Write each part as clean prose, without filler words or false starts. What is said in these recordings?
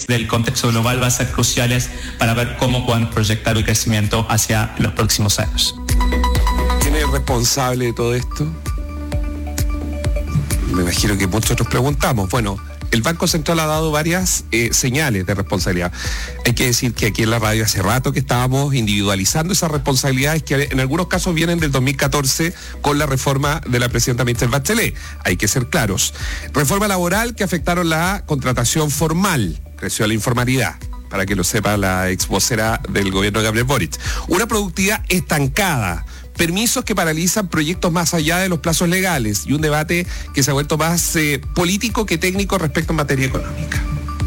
del contexto global va a ser cruciales para ver cómo pueden proyectar el crecimiento hacia los próximos años. ¿Quién es el responsable de todo esto? Me imagino que muchos nos preguntamos. Bueno, el Banco Central ha dado varias señales de responsabilidad. Hay que decir que aquí en la radio hace rato que estábamos individualizando esas responsabilidades que en algunos casos vienen del 2014 con la reforma de la presidenta Michelle Bachelet. Hay que ser claros. Reforma laboral que afectaron la contratación formal. Creció la informalidad, para que lo sepa la ex vocera del gobierno de Gabriel Boric. Una productividad estancada. Permisos que paralizan proyectos más allá de los plazos legales y un debate que se ha vuelto más político que técnico respecto en materia económica.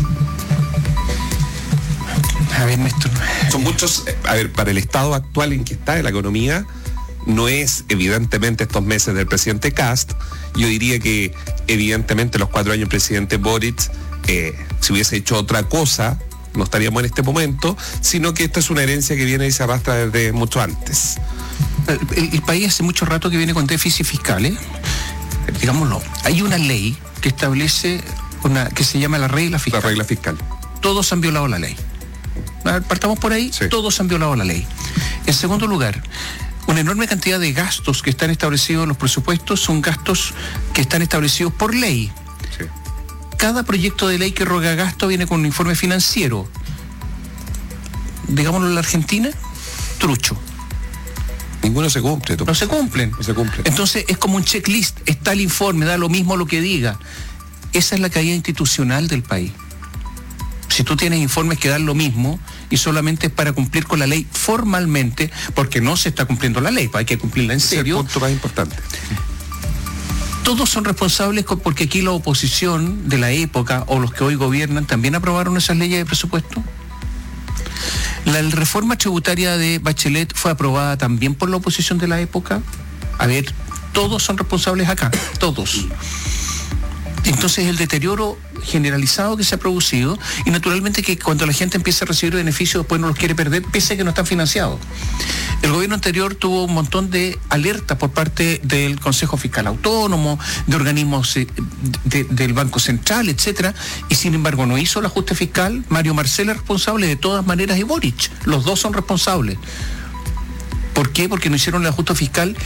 A ver, Néstor. Son muchos, para el estado actual en que está la economía, no es evidentemente estos meses del presidente Kast. Yo diría que evidentemente los 4 años del presidente Boric, si hubiese hecho otra cosa, no estaríamos en este momento, sino que esta es una herencia que viene y se arrastra desde mucho antes. El país hace mucho rato que viene con déficit fiscal, digámoslo. Hay una ley que establece que se llama la regla fiscal. La regla fiscal. Todos han violado la ley. Partamos por ahí, sí. Todos han violado la ley. En segundo lugar, una enorme cantidad de gastos que están establecidos en los presupuestos son gastos que están establecidos por ley. Sí. Cada proyecto de ley que roga gasto viene con un informe financiero. Digámoslo en la Argentina, trucho. Ninguno se cumple. No se cumplen. No se cumplen. Entonces es como un checklist, está el informe, da lo mismo lo que diga. Esa es la caída institucional del país. Si tú tienes informes que dan lo mismo y solamente es para cumplir con la ley formalmente, porque no se está cumpliendo la ley, hay que cumplirla en serio. Es el punto más importante. Todos son responsables porque aquí la oposición de la época o los que hoy gobiernan también aprobaron esas leyes de presupuesto. La reforma tributaria de Bachelet fue aprobada también por la oposición de la época. A ver, todos son responsables acá, todos. Entonces el deterioro generalizado que se ha producido y naturalmente que cuando la gente empieza a recibir beneficios después no los quiere perder pese a que no están financiados. El gobierno anterior tuvo un montón de alertas por parte del Consejo Fiscal Autónomo, de organismos del Banco Central, etcétera, y sin embargo no hizo el ajuste fiscal. Mario Marcel es responsable de todas maneras y Boric. Los dos son responsables. ¿Por qué? Porque no hicieron el ajuste fiscal